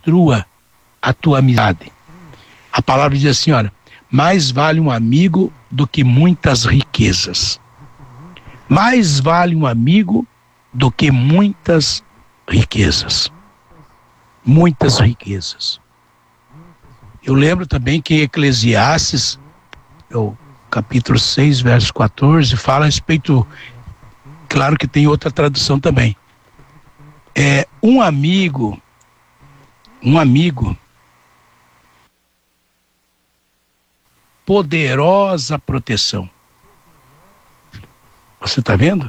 destrua a tua amizade. A palavra diz assim, olha, mais vale um amigo do que muitas riquezas. Mais vale um amigo do que muitas riquezas. Muitas riquezas. Eu lembro também que Eclesiastes, o capítulo 6, verso 14, fala a respeito, claro que tem outra tradução também. Um amigo, poderosa proteção. Você está vendo?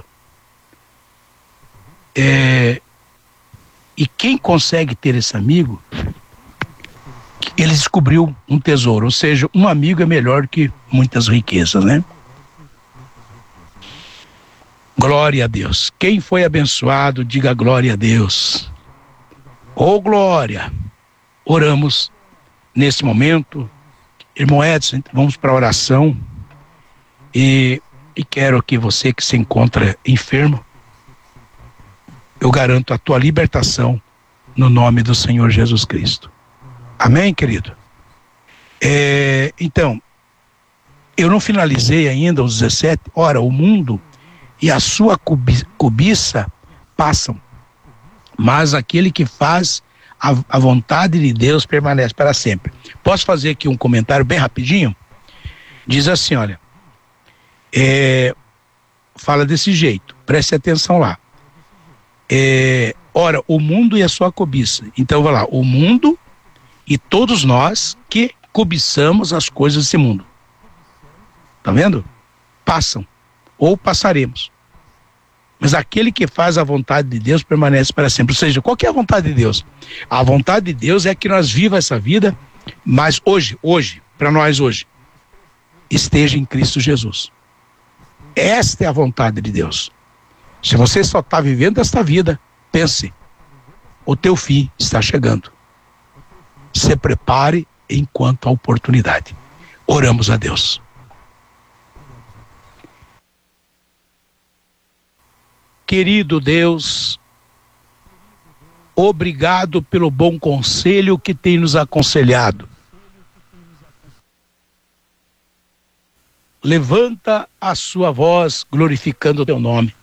E quem consegue ter esse amigo, ele descobriu um tesouro. Ou seja, um amigo é melhor que muitas riquezas, né? Glória a Deus. Quem foi abençoado, diga glória a Deus. Oh, glória. Oramos nesse momento. Irmão Edson, vamos para a oração. E quero que você que se encontra enfermo, eu garanto a tua libertação no nome do Senhor Jesus Cristo. Amém, querido? Então, eu não finalizei ainda os 17. Ora, o mundo e a sua cobiça passam, mas aquele que faz a vontade de Deus permanece para sempre. Posso fazer aqui um comentário bem rapidinho? Diz assim, olha, fala desse jeito, preste atenção lá. Ora, o mundo e a sua cobiça. Então, vai lá, o mundo e todos nós que cobiçamos as coisas desse mundo. Tá vendo? Passam, ou passaremos. Mas aquele que faz a vontade de Deus permanece para sempre. Ou seja, qual que é a vontade de Deus? A vontade de Deus é que nós vivamos essa vida, mas hoje, para nós hoje, esteja em Cristo Jesus. Esta é a vontade de Deus. Se você só está vivendo esta vida, pense, o teu fim está chegando. Se prepare enquanto a oportunidade. Oramos a Deus. Querido Deus, obrigado pelo bom conselho que tem nos aconselhado. Levanta a sua voz glorificando o teu nome.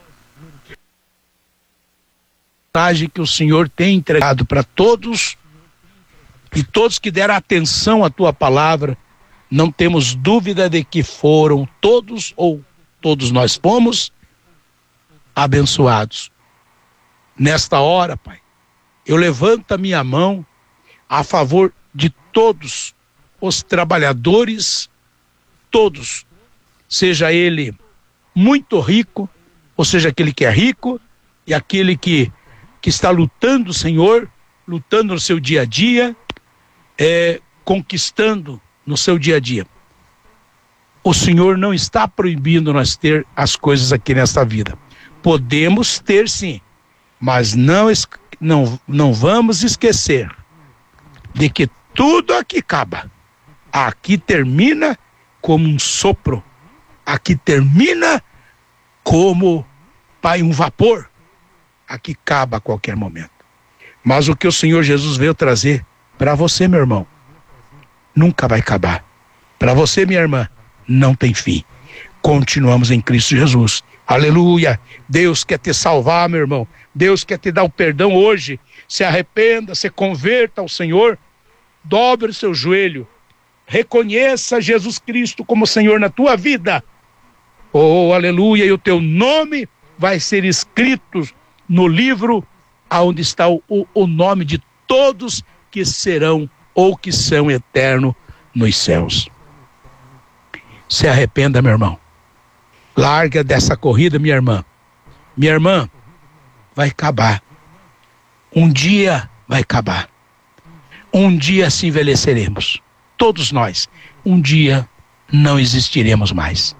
A mensagem que o Senhor tem entregado para todos e todos que deram atenção à tua palavra, não temos dúvida de que foram todos ou todos nós fomos abençoados. Nesta hora, Pai, eu levanto a minha mão a favor de todos os trabalhadores, todos, seja ele muito rico, ou seja aquele que é rico e aquele que está lutando, Senhor, lutando no seu dia a dia, conquistando no seu dia a dia. O Senhor não está proibindo nós ter as coisas aqui nesta vida. Podemos ter sim, mas não vamos esquecer de que tudo aqui acaba. Aqui termina como um sopro. Aqui termina como, Pai, um vapor. Aqui acaba a qualquer momento. Mas o que o Senhor Jesus veio trazer para você, meu irmão, nunca vai acabar. Para você, minha irmã, não tem fim. Continuamos em Cristo Jesus. Aleluia. Deus quer te salvar, meu irmão. Deus quer te dar o perdão hoje. Se arrependa, se converta ao Senhor. Dobre o seu joelho. Reconheça Jesus Cristo como Senhor na tua vida. Oh, aleluia. E o teu nome vai ser escrito no livro onde está o nome de todos que serão ou que são eternos nos céus. Se arrependa, meu irmão. Larga dessa corrida, minha irmã. Minha irmã, vai acabar. Um dia vai acabar. Um dia se envelheceremos. Todos nós. Um dia não existiremos mais.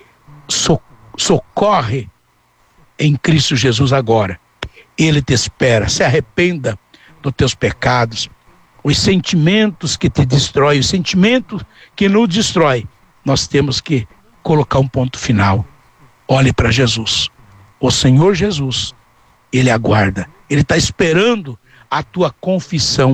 Socorre em Cristo Jesus agora. Ele te espera. Se arrependa dos teus pecados. Os sentimentos que te destroem, os sentimentos que nos destrói, nós temos que colocar um ponto final. Olhe para Jesus. O Senhor Jesus, Ele aguarda. Ele está esperando a tua confissão.